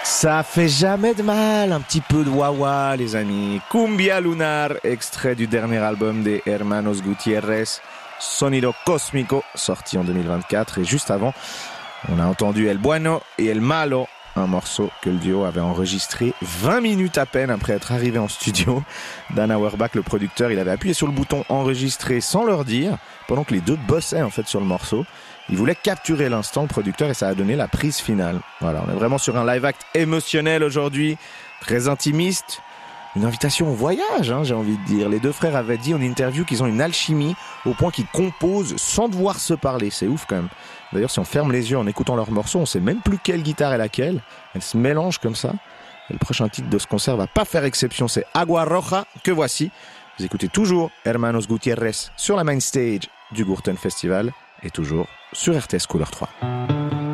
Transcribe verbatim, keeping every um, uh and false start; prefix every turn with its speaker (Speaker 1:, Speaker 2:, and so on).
Speaker 1: Ça fait jamais de mal, un petit peu de wah-wah, les amis. Cumbia Lunar, extrait du dernier album des Hermanos Gutiérrez, Sonido Cósmico, sorti en deux mille vingt-quatre. Et juste avant, on a entendu El Bueno et El Malo, un morceau que le duo avait enregistré vingt minutes à peine après être arrivé en studio. Dan Auerbach, le producteur, il avait appuyé sur le bouton enregistrer sans leur dire, pendant que les deux bossaient en fait sur le morceau. Il voulait capturer l'instant, le producteur, et ça a donné la prise finale. Voilà, on est vraiment sur un live act émotionnel aujourd'hui, très intimiste. Une invitation au voyage, hein, j'ai envie de dire. Les deux frères avaient dit en interview qu'ils ont une alchimie au point qu'ils composent sans devoir se parler. C'est ouf quand même. D'ailleurs, si on ferme les yeux en écoutant leurs morceaux, on sait même plus quelle guitare est laquelle. Elles se mélangent comme ça. Et le prochain titre de ce concert va pas faire exception. C'est Agua Roja, que voici. Vous écoutez toujours Hermanos Gutiérrez sur la main stage du Gurten Festival et toujours sur R T S Couleur trois.